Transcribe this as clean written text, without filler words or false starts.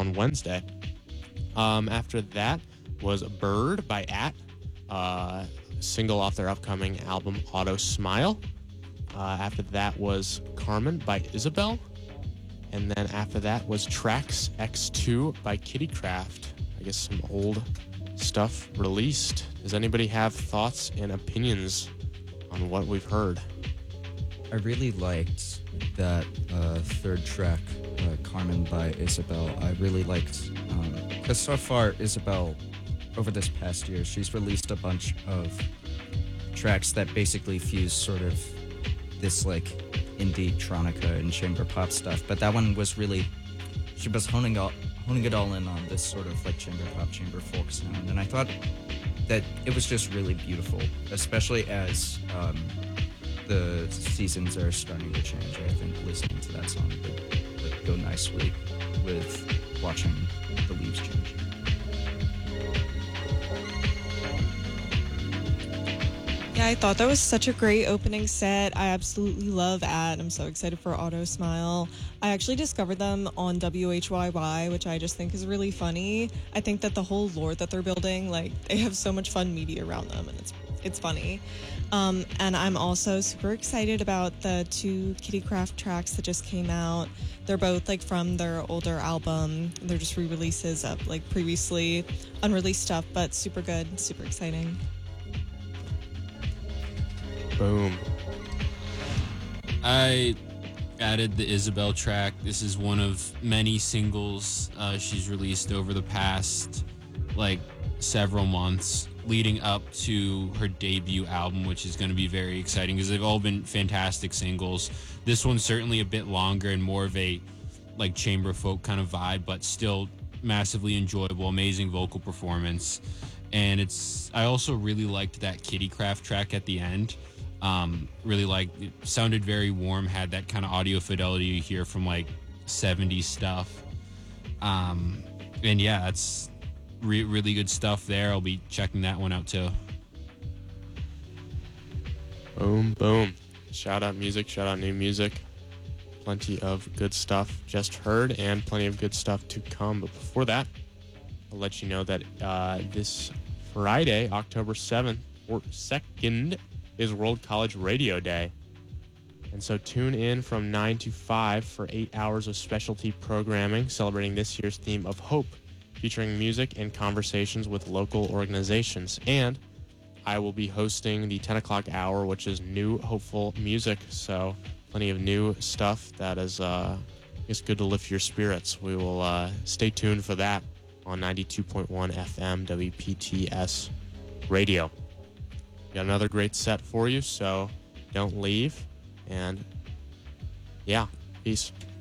on Wednesday. After that was Bird by At, single off their upcoming album Auto Smile. After that was Carmen by Isabel. And then after that was Tracks X2 by Kittycraft. I guess some old stuff released. Does anybody have thoughts and opinions on what we've heard? I really liked that third track, Carmen by Isabel. I really liked, because so far Isabel, over this past year, she's released a bunch of tracks that basically fuse sort of this like indie tronica and chamber pop stuff. But that one was really, she was honing it all in on this sort of like chamber pop, chamber folk sound. And I thought that it was just really beautiful, especially as the seasons are starting to change. I think listening to that song would go nicely with watching the leaves change. Yeah, I thought that was such a great opening set. I absolutely love At. I'm so excited for Auto Smile. I actually discovered them on WHYY, which I just think is really funny. I think that the whole lore that they're building, like, they have so much fun media around them, and it's funny. And I'm also super excited about the 2 Kittycraft tracks that just came out. They're both like from their older album. They're just re-releases of like previously unreleased stuff, but super good, super exciting. Boom. I added the Isabel track. This is one of many singles she's released over the past like several months leading up to her debut album, which is going to be very exciting because they've all been fantastic singles. This one's certainly a bit longer and more of a like chamber folk kind of vibe, but still massively enjoyable, amazing vocal performance. And I also really liked that Kittycraft track at the end. Really liked it, sounded very warm, had that kind of audio fidelity you hear from like 70s stuff. And yeah, that's really good stuff there. I'll be checking that one out too. Boom, boom. Shout out music, shout out new music. Plenty of good stuff just heard and plenty of good stuff to come. But before that, I'll let you know that this Friday, October 7th or 2nd, is World College Radio Day. And so tune in from 9 to 5 for 8 hours of specialty programming celebrating this year's theme of hope, featuring music and conversations with local organizations. And I will be hosting the 10 o'clock hour, which is new hopeful music. So plenty of new stuff that is it's good to lift your spirits. We will stay tuned for that on 92.1 FM WPTS radio. Got another great set for you, so don't leave. And yeah, peace.